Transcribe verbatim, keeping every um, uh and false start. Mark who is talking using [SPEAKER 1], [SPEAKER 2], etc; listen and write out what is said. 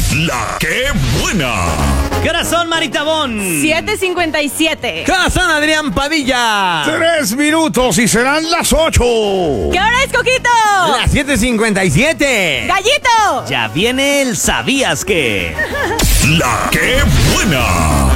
[SPEAKER 1] La que buena.
[SPEAKER 2] Corazón Maritabón.
[SPEAKER 3] siete cincuenta y siete.
[SPEAKER 2] Corazón Adrián Padilla.
[SPEAKER 1] Tres minutos y serán las ocho.
[SPEAKER 3] ¿Qué hora es, Coquito?
[SPEAKER 2] Las siete cincuenta y siete.
[SPEAKER 3] ¡Gallito!
[SPEAKER 2] Ya viene el ¿Sabías qué?
[SPEAKER 1] La que buena.